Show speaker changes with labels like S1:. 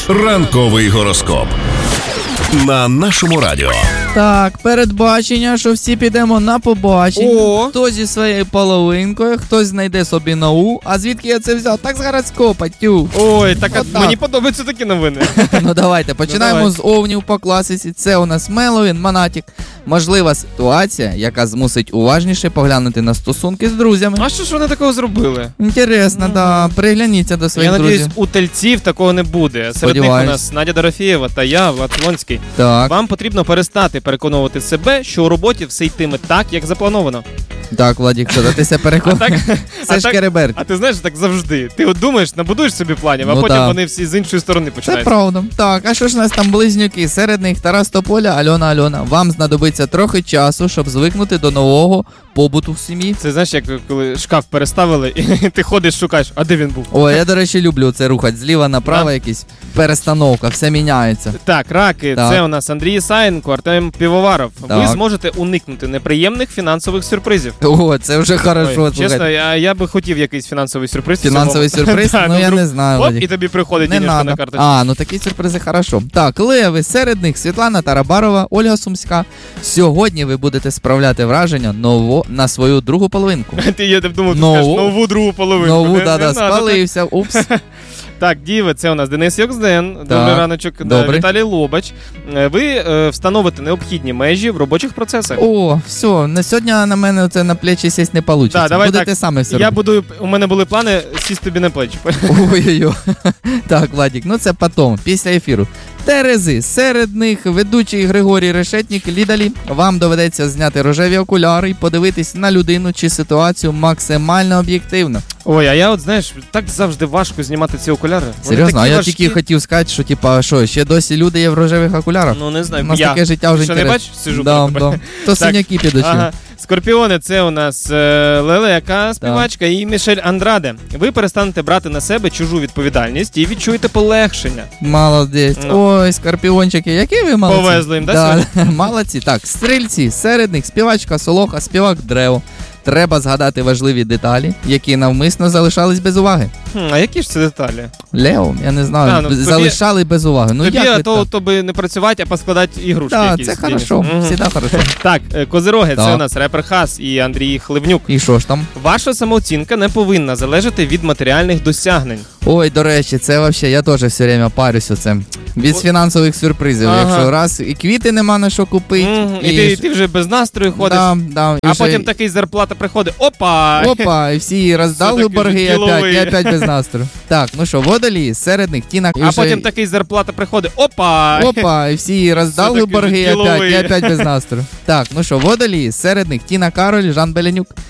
S1: Ранковий гороскоп на нашому радіо.
S2: Так, передбачення, що всі підемо на побачення. Хто зі своєю половинкою, хтось знайде собі нову. А звідки я це взяв? Так з гороскопа, тю.
S3: Ой, так мені подобаються такі новини.
S2: Ну давайте, починаємо з овнів по класиці. Це у нас Меловін, Монатік. Можлива ситуація, яка змусить уважніше поглянути на стосунки з друзями.
S3: А що ж вони такого зробили?
S2: Інтересно, да. Пригляніться до своїх друзів.
S3: Я надіюсь, у тельців такого не буде. Серед них у нас Надя Дорофєєва та я, Влад Лонський.
S2: Так.
S3: Вам потрібно перестати переконувати себе, що у роботі все йтиме так, як заплановано.
S2: Так, Владік, що ти себе переконав? Це ж кереберть.
S3: А ти знаєш, так завжди. Ти от думаєш, набудуєш собі планів, а потім вони всі з іншої сторони починають.
S2: Це правда. Так, а що ж у нас там близнюки? Серед них Тарас Тополя, Альона. Вам знадобиться трохи часу, щоб звикнути до нового побуту в сім'ї.
S3: Це знаєш, як коли шкаф переставили, і ти ходиш, шукаєш, а де він був?
S2: Ой, я, до речі, люблю це рухати. Зліва направо якісь перестановка, все міняється.
S3: Так, раки, це у нас Андрій Саєнко, Артем Півоваров. Ви зможете уникнути неприємних фінансових сюрпризів.
S2: О, це вже хорошо.
S3: Чесно, я би хотів якийсь фінансовий сюрприз.
S2: Фінансовий сюрприз? Ну, я не знаю.
S3: Оп, і тобі приходить денежка на карточку.
S2: Ну такі сюрпризи хорошо. Так, леви, серед них Світлана Тарабарова, Ольга Сумська. Сьогодні ви будете справляти враження на свою другу половинку.
S3: Я думав, ти скажеш нову другу половинку.
S2: Нову, спалився, упс.
S3: Так, діви, це у нас Денис Йокзден, добрий раночок, Віталій Лобач. Ви встановите необхідні межі в робочих процесах.
S2: О, все, на сьогодні на мене це на плечі сість не вийде. Будете саме все робити.
S3: У мене були плани сісти тобі на плечі.
S2: Ой-ой-ой. Так, Владик, це потім, після ефіру. Терези, серед них ведучий Григорій Решетнік, Лідалі. Вам доведеться зняти рожеві окуляри і подивитись на людину чи ситуацію максимально об'єктивно.
S3: Ой, а я знаєш, так завжди важко знімати ці окуляри.
S2: Серйозно, а я тільки хотів сказати, що, ще досі люди є в рожевих окулярах?
S3: Ну, не знаю.
S2: У нас таке життя вже
S3: інтересне. Що не бачиш? Сижу.
S2: Да. То синяки під очима.
S3: Ага. Скорпіони, це у нас Лелека, співачка, і Мішель Андраде. Ви перестанете брати на себе чужу відповідальність і відчуєте полегшення.
S2: Молодець. Ой, скорпіончики, які ви молодці.
S3: Повезли їм, да?
S2: Молодці. Так, стрільці, серед них співачка Солоха, співак Древо. Треба згадати важливі деталі, які навмисно залишались без уваги.
S3: А які ж це деталі?
S2: Лео, я не знаю, залишали без уваги. Ну,
S3: як то би не працювати, а поскладати ігрушки якісь.
S2: Так, це хорошо, завжди хорошо.
S3: Так, козироги, це у нас репер Хас і Андрій Хливнюк.
S2: І що ж там?
S3: Ваша самооцінка не повинна залежати від матеріальних досягнень.
S2: Ой, до речі, це взагалі, я теж все время парюсь оцим. Від фінансових сюрпризів. Якщо раз і квіти нема на що купити.
S3: І ти вже без настрою ходиш.
S2: Да,
S3: а потім такий зарплата приходить.
S2: Опа, і всі роздали борги і опять без настрою. Так, ну що, водолії, серед них Тіна.
S3: А потім такий зарплата приходить.
S2: Опа, і всі роздали борги і опять без настрою. Так, ну що, водолії, серед них Тіна Кароль, Жан Беленюк.